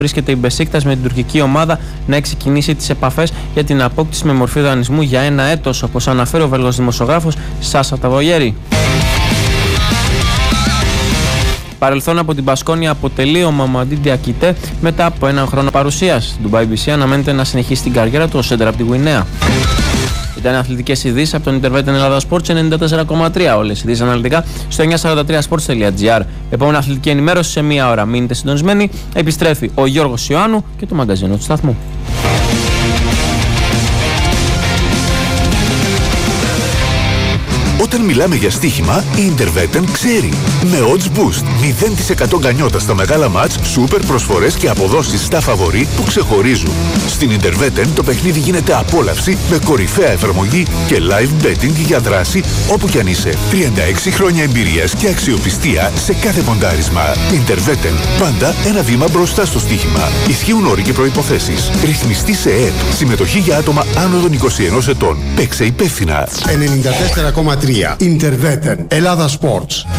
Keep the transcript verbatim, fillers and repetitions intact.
βρίσκεται η Μπεσίκτας με την τουρκική ομάδα να έχει ξεκινήσει τις επαφές για την απόκτηση με μορφή δανεισμού για ένα έτος, όπως αναφέρει ο Βέλγος δημοσιογράφος Σάσα Ταβογέρη. Παρελθόν από την Μπασκόνια αποτελεί ο Μαμαντί Ντιακιτέ μετά από έναν χρόνο παρουσίας. Στην Ντουμπάι μπι σι αναμένεται να συνεχίσει την καριέρα του ως σέντερ από τη Γουινέα. Ήταν αθλητικές ειδήσεις από τον Ιντερβέτεν Ελλάδα Sports ενενήντα τέσσερα κόμμα τρία. Όλες οι ειδήσεις αναλυτικά στο εννιακόσια σαράντα τρία sports τελεία gr. Επόμενη αθλητική ενημέρωση σε μία ώρα. Μείνετε συντονισμένοι. Επιστρέφει ο Γιώργος Ιωάννου και το μαγκαζίνο του σταθμού. Όταν μιλάμε για στοίχημα, η Intervetten ξέρει. Με odds boost, μηδέν τοις εκατό γκανιότα στα μεγάλα μάτς, σούπερ προσφορές και αποδόσεις στα φαβορί που ξεχωρίζουν. Στην Intervetten το παιχνίδι γίνεται απόλαυση με κορυφαία εφαρμογή και live betting για δράση όπου κι αν είσαι. τριάντα έξι χρόνια εμπειρίας και αξιοπιστία σε κάθε ποντάρισμα. Intervetten, πάντα ένα βήμα μπροστά στο στοίχημα. Ισχύουν όροι και προϋποθέσεις. Ρυθμιστή σε ΕΕΠ. Συμμετοχή για άτομα άνω των είκοσι ενός ετών. Παίξε υπεύθυνα. ενενήντα τέσσερα κόμμα τρία Intervetten Ελλάδα Sports.